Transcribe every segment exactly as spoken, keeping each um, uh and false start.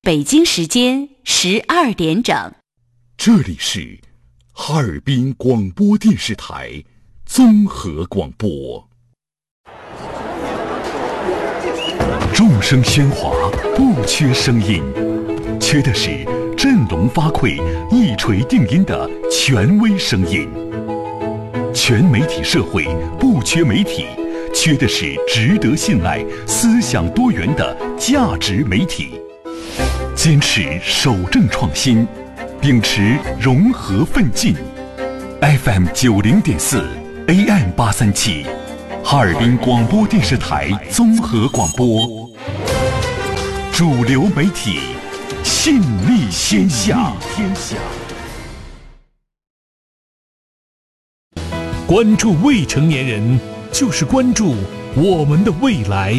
北京时间十二点整。 这里是哈尔滨广播电视台综合广播。众声喧哗，不缺声音，缺的是振聋发聩、一锤定音的权威声音。全媒体社会不缺媒体，缺的是值得信赖、思想多元的价值媒体。坚持守正创新，秉持融合奋进。F M 九零点四 A M 八三七，哈尔滨广播电视台综合广播，主流媒体，信力天下。天下。 关注未成年人，就是关注我们的未来。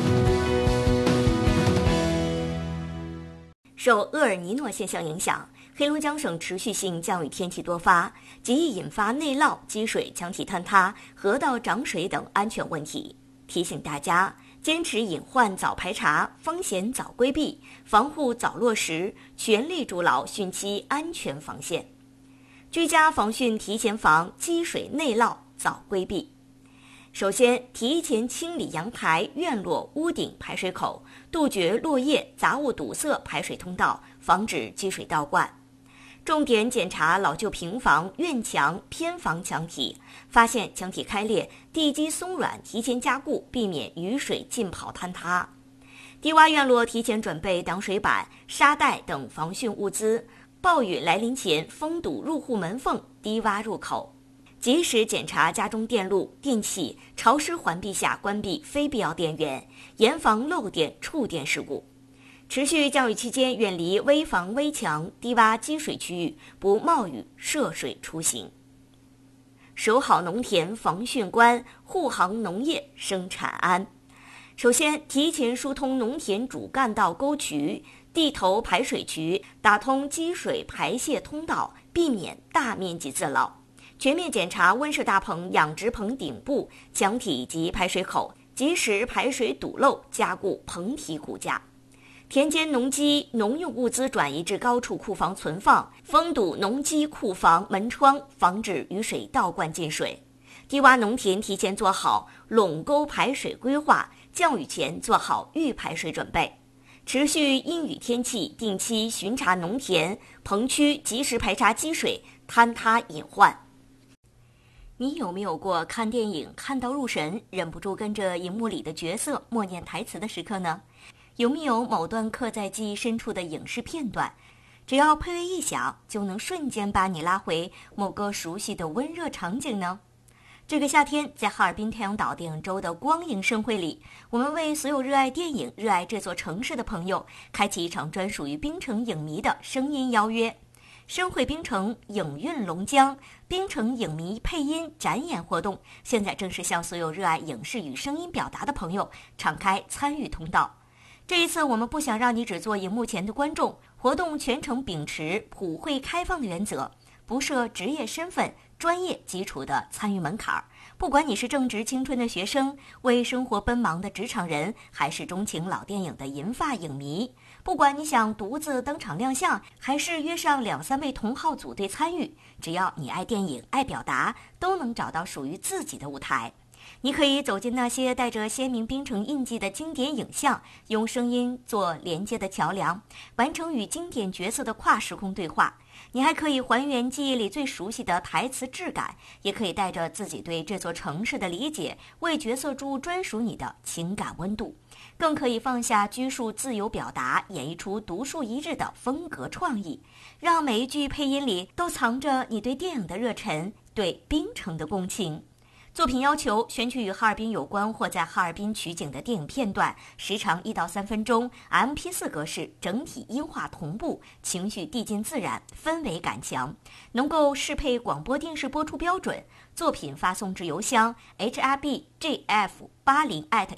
受厄尔尼诺现象影响，黑龙江省持续性降雨天气多发，极易引发内涝、积水、墙体坍塌、河道涨水等安全问题。提醒大家坚持隐患早排查，风险早规避，防护早落实，全力筑牢汛期安全防线。居家防汛提前防，积水内涝早规避。首先，提前清理阳台、院落、屋顶排水口，杜绝落叶、杂物堵塞排水通道，防止积水倒灌。重点检查老旧平房、院墙、偏房墙体，发现墙体开裂、地基松软，提前加固，避免雨水浸泡坍塌。低洼院落提前准备挡水板、沙袋等防汛物资，暴雨来临前封堵入户门缝、低洼入口。及时检查家中电路、电器，潮湿环闭下关闭非必要电源，严防漏电、触电事故。持续降雨期间，远离危房危墙、低洼积水区域，不冒雨涉水出行。守好农田防汛关，护航农业生产安。首先，提前疏通农田主干道沟渠、地头排水渠，打通积水排泄通道，避免大面积自涝。全面检查温室大棚、养殖棚顶部、墙体及排水口，及时排水堵漏，加固棚体骨架。田间农机农用物资转移至高处库房存放，封堵农机库房门窗，防止雨水倒灌进水。低洼农田提前做好垄沟排水规划，降雨前做好预排水准备。持续阴雨天气，定期巡查农田、棚区，及时排查积水、坍塌隐患。你有没有过看电影看到入神，忍不住跟着荧幕里的角色默念台词的时刻呢？有没有某段刻在记忆深处的影视片段，只要配乐一响，就能瞬间把你拉回某个熟悉的温热场景呢？这个夏天，在哈尔滨太阳岛电影周的光影盛会里，我们为所有热爱电影、热爱这座城市的朋友，开启一场专属于冰城影迷的声音邀约。深会冰城影韵龙江冰城影迷配音展演活动，现在正是向所有热爱影视与声音表达的朋友敞开参与通道。这一次，我们不想让你只做荧幕前的观众，活动全程秉持普惠开放的原则，不设职业身份、专业基础的参与门槛。不管你是正值青春的学生、为生活奔忙的职场人，还是钟情老电影的银发影迷，不管你想独自登场亮相，还是约上两三位同好组队参与，只要你爱电影、爱表达，都能找到属于自己的舞台。你可以走进那些带着鲜明冰城印记的经典影像，用声音做连接的桥梁，完成与经典角色的跨时空对话。你还可以还原记忆里最熟悉的台词质感，也可以带着自己对这座城市的理解，为角色注入专属你的情感温度。更可以放下拘束，自由表达，演绎出独树一帜的风格创意，让每一句配音里都藏着你对电影的热忱，对冰城的共情。作品要求选取与哈尔滨有关或在哈尔滨取景的电影片段，时长一到三分钟 ，M P 四 格式，整体音画同步，情绪递进自然，氛围感强，能够适配广播电视播出标准。作品发送至邮箱 h r b j f 八零 at